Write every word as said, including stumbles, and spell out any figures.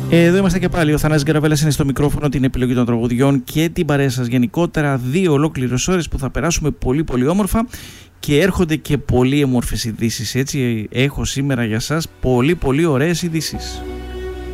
Εδώ είμαστε και πάλι. Ο Θανάσης Γκαραβέλας είναι στο μικρόφωνο, την επιλογή των τραγουδιών και την παρέα σας γενικότερα. Δύο ολόκληρες ώρες που θα περάσουμε πολύ πολύ όμορφα και έρχονται και πολύ όμορφες ειδήσεις. Έτσι, έχω σήμερα για σας πολύ πολύ ωραίες ειδήσεις.